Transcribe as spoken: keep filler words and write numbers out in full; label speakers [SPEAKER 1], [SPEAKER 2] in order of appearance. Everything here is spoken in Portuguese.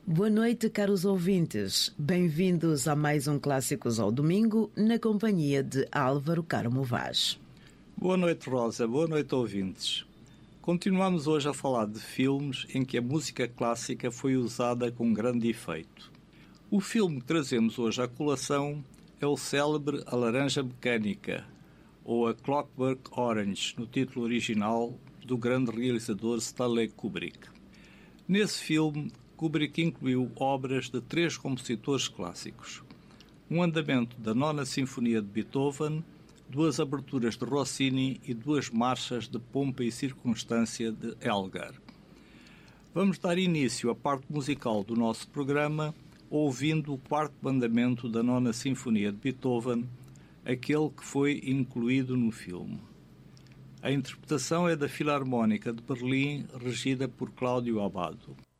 [SPEAKER 1] Boa noite, caros ouvintes. Bem-vindos a mais um Clássicos ao Domingo, na companhia de Álvaro Carmo Vaz.
[SPEAKER 2] Boa noite, Rosa. Boa noite, ouvintes. Continuamos hoje a falar de filmes em que a música clássica foi usada com grande efeito. O filme que trazemos hoje à colação é o célebre A Laranja Mecânica, ou A Clockwork Orange, no título original, do grande realizador Stanley Kubrick. Nesse filme, Kubrick incluiu obras de três compositores clássicos: um andamento da Nona Sinfonia de Beethoven, duas aberturas de Rossini e duas marchas de Pompa e Circunstância de Elgar. Vamos dar início à parte musical do nosso programa ouvindo o quarto andamento da Nona Sinfonia de Beethoven, aquele que foi incluído no filme. A interpretação é da Filarmónica de Berlim, regida por Cláudio Abbado.